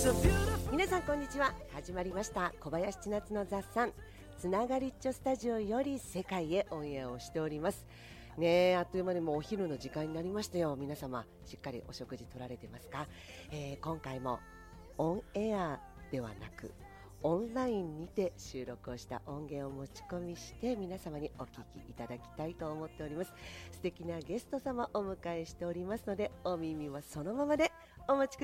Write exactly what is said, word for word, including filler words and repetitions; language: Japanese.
皆さんこんにちは。始まりました小林千夏の雑談つながりっちょスタジオより世界へオンエアをしておりますね。えあっという間にもうお昼の時間になりましたよ。皆様しっかりお食事取られてますか？えー、今回もオンエアではなくオンラインにて収録をした音源を持ち込みして皆様にお聞きいただきたいと思っております。素敵なゲスト様をお迎えしておりますので、お耳はそのままでお待ちください。